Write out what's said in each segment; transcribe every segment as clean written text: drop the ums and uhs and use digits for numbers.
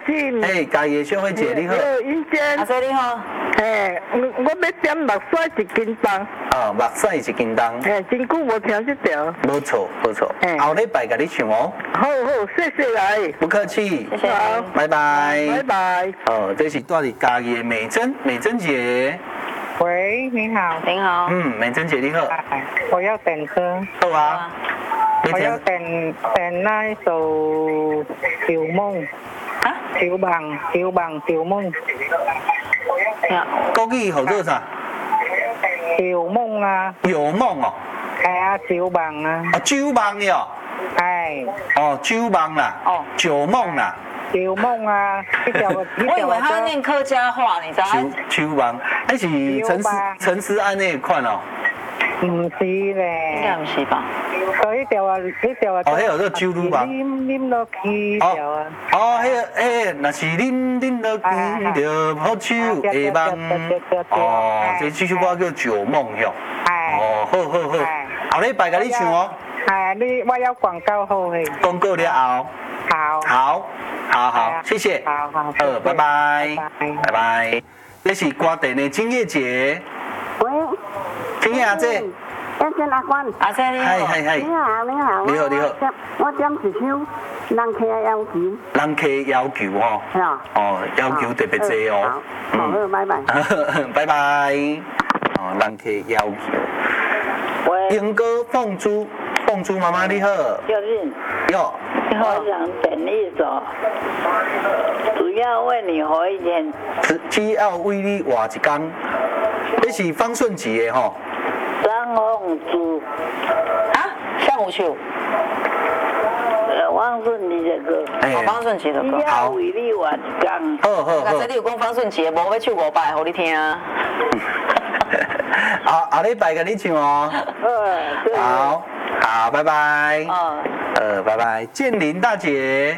信。 哎，嘉义的小慧姐你好。 英娟。 阿姐你好。 我要点目屎一斤重。 哦，目屎一斤重。 真久无听这条。 没错，没错。后礼拜给你唱哦。 好，谢谢来。 不客气。 谢谢。 好， 拜拜。 拜拜。 哦，这是住伫嘉义的美珍姐。 喂，你好。 您好。 美珍姐你好。 我要点歌。 好啊。 我要点那一首《旧梦》啊，旧梦。 国语好做啥？ 旧梦啊。 有梦哦。 系啊，旧梦啊。 哦，旧梦哟。 系。 哦，旧梦啦。哦，旧梦啦。 旧梦啊， 我以为他要念客家话，你知道？ 旧梦，那是陈思安那一款哦。 唔是咧。 应该唔是吧？ 所以条啊，迄条啊。 哦，迄个叫酒女梦。 啉落去条啊。 哦，迄若是啉落去就好酒会梦。哦，这首歌叫旧梦哟。哦，好。后礼拜甲你唱哦。 我要广告好嘿。 广告了后。好，谢谢。 好， 拜拜。这是歌坛的金叶姐。 喂。 金叶阿姐。 先生阿关。 阿姐你好。 你好。 你好。 我点一首人客的要求。 人客要求哦。哦，要求特别多哦。 好，拜拜。 拜拜。哦，人客要求。喂。英哥凤珠妈妈你好。 小俊。 哟。 我想点一首，只要为你活一天。 只要为你活一天，这是方顺吉的吼。 张凤珠。 啊？向武秋。 方顺吉的歌。 方顺吉的歌。 只要为你活一天。 好。 那这里有讲方顺吉的，无要唱5摆，互你听啊。 后礼拜给你唱哦。好，拜拜。拜拜，建林大姐。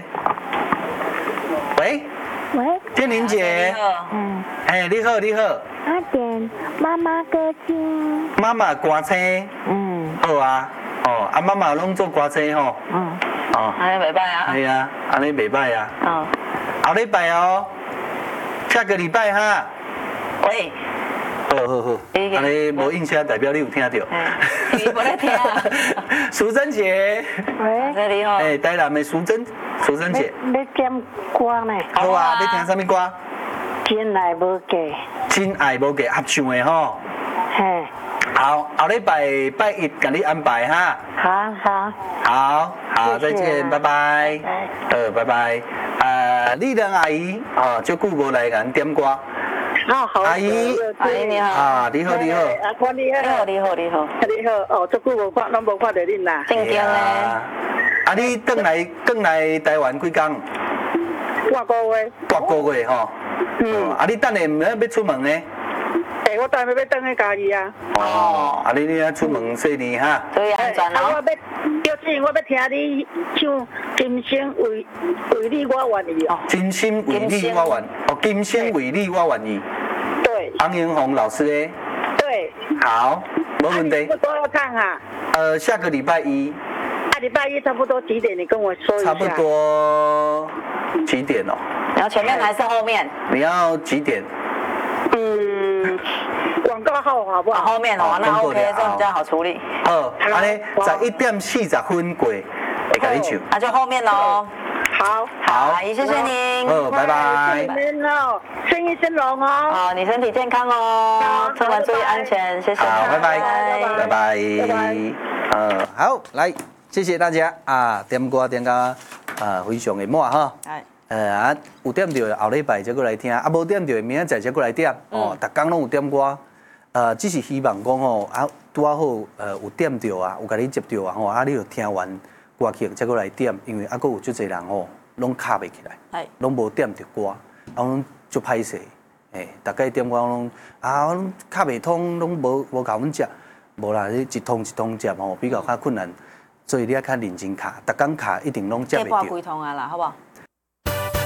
喂。建林姐。你好。 我点妈妈歌星。 妈妈歌星。好啊。妈妈拢做歌星吼。 安尼袂歹啊。 系啊，安尼袂歹啊。后礼拜哦，下个礼拜哈。 喂。 好，安尼无印象代表你有听到。 你无咧听啊？ 淑珍姐。 喂，你好。 台南的淑珍姐。 要点歌呢？ 好啊，要听什么歌？ 真爱无价。 真爱无价合唱的吼。 嘿。 好，后礼拜一给你安排哈。好，再见，拜拜。拜拜。丽人阿姨，就久无来咱点歌。阿姨你好。 你好。 阿关你好。 你好。 足久无看，拢无看到恁啦。 正经咧。 你转来台湾几工 ？8个月。 8个月吼。你等下唔要出门呢？ 我等下要转去家己啊。 你要出门细年哈。 注意安全哦。 我要听你唱《今生为你我愿意》哦。 今生为你我愿意。今生为你我愿意。 对。 昂云红老师的。 对。 好，没问题。 什么时候要唱啊？ 下个礼拜一。 礼拜一差不多几点？你跟我说一下。 差不多几点哦？ 你要前面还是后面？ 你要几点？ 广告后好不好？ 后面哦，那 OK， 这样比较好处理。 安尼11点40分过，会给你唱。 那就后面喽。 好， 阿姨，谢谢您。 拜拜。 生意兴隆哦。 你身体健康哦，出门注意安全，谢谢。 好，拜拜。好，来，谢谢大家点歌点到非常的满哈。有点到后礼拜再过来听，无点到明仔载再过来点。逐工拢有点歌，只是希望讲吼拄好有点到有甲你接到你就听完歌曲再过来点，因为佫有足侪人拢卡袂起来，拢无点到歌，拢足歹势。大概点歌拢卡袂通，拢无甲阮接，无啦，一通接比较较困难，所以你较认真卡，逐工卡一定拢接袂到。 计挂几通啊啦，好不好？